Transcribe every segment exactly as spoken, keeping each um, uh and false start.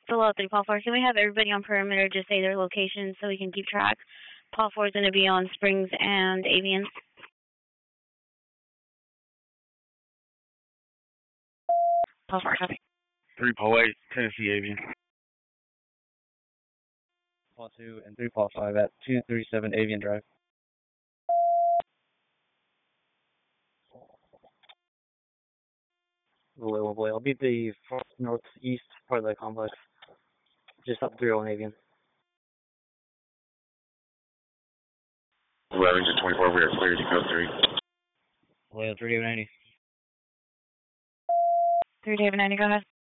Hello, three Paul four. Can we have everybody on perimeter just say their location so we can keep track? Paul four is going to be on Springs and Avian. Paul four, copy. three Paul eight, Tennessee Avian. Paul two and three Paul five at two thirty-seven Avian Drive. Boy, oh boy, I'll be the northeast part of the complex, just up three oh one Avian. Remington twenty-four, we are clear to code three. Well, three David ninety. three David ninety, go ahead.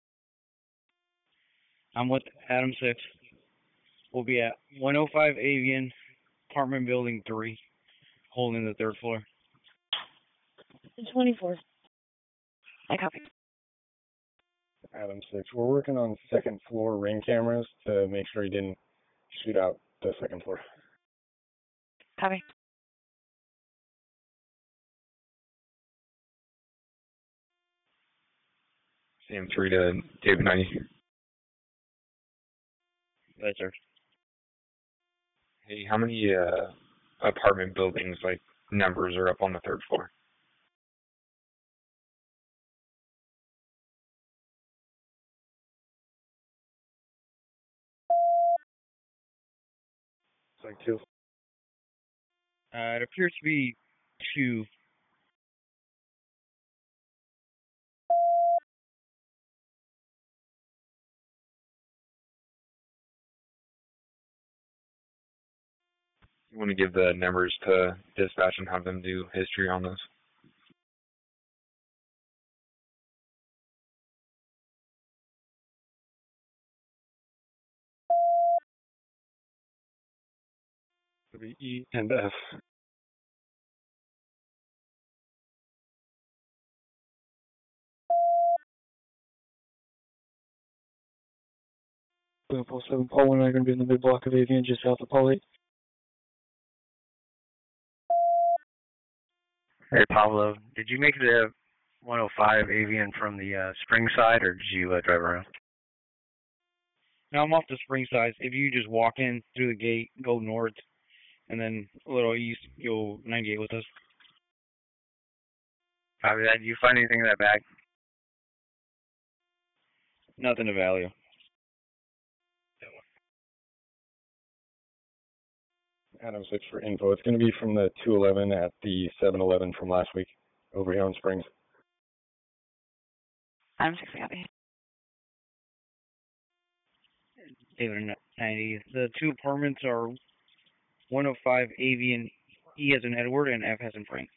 I'm with Adam six. We'll be at one oh five Avian, apartment building three, holding the third floor. twenty-four. I copy. Adam six. We're working on second floor ring cameras to make sure he didn't shoot out the second floor. Copy. Sam three to David ninety. Yes, sir. Hey, how many uh, apartment buildings, like, numbers are up on the third floor? It's like two. Uh, it appears to be two. You want to give the numbers to dispatch and have them do history on those? It'll be E and F. Paul seven, Paul one are going to be in the big block of Avian just south of Paul eight. Hey, Pablo, did you make the one oh five Avian from the uh, spring side, or did you uh, drive around? Now I'm off the spring side. If you just walk in through the gate, go north, and then a little east, you'll ninety-eight with us. Copy that. Did you find anything in that bag? Nothing of value. Adam six for info. It's going to be from the two eleven at the seven eleven from last week over here on Springs. I'm six, I copy. David ninety. The two apartments are one oh five Avian, E as in Edward, and F as in Frank.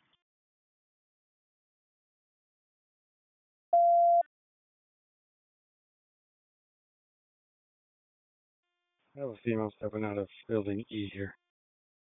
I have a female stepping out of building E here.